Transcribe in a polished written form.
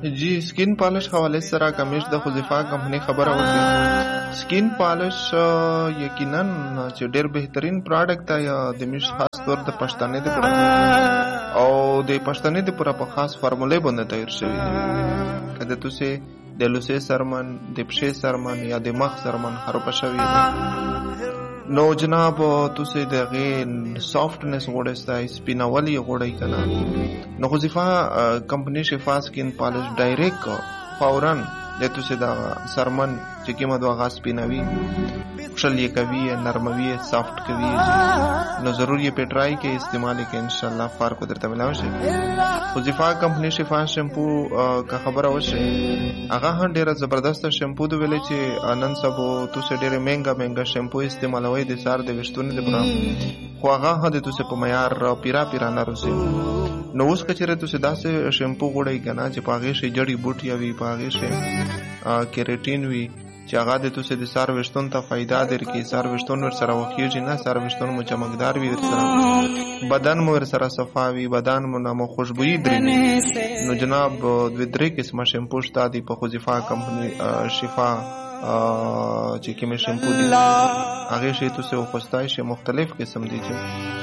جی سکین پالش حوالې سره کمیش د خزیفا کمپنۍ خبره وکړي. سکین پالش یقینا چې ډېر بهترین پروډکټ دی د میش خاص طور د پښتنې د پوره او د پښتنې د پوره په خاص فارمولې باندې تیار شوی دی. کله تاسو د لوسې سرمن د پښې سرمن یا د مخ سرمن خراب شوی دی نو جناب تاسو دغه سافټنس غوړی ستای سپیناولی غوړی کنه نو خزیفا کمپنۍ شفا سکین پالش ډایرکټ فورا د تاسو د سرمن چې کیمه دوه غاس پینوي شلې کوي نرموي سافټ کوي نو ضرور یې پټرای کې استعمال کې ان شاء الله فرق درته ملاوي شي. خزیفا کمپنۍ شفا شیمپو کا خبره وشه هغه هم ډیره زبردست شیمپو دی ویلې چې نن سبا تاسو ډیره مهنګا شیمپو استعمالوي د سار د وشتونه د برام خو هغه هم د تاسو په معیار پیرا نه رسي. نو اوس کچره تاسو داسې شیمپو غوړی کنه چې پاغه شي جړی بوټي وي پاغه شي کیریټین وي چې هغه د تاسو د سار وشتون ته فائدہ درکې سار وشتون ور سره وخیږي نه سار وشتون مو چمکدار وي ور سره بدن مو ور سره صفاوي بدن مو نامو خوشبوئی درني. نو جناب د درې قسمه شیمپو شته دی په خزیفا کمپنۍ شفا چې کوم شیمپو دی هغه شی تاسو خوستای شي مختلف قسم دي چې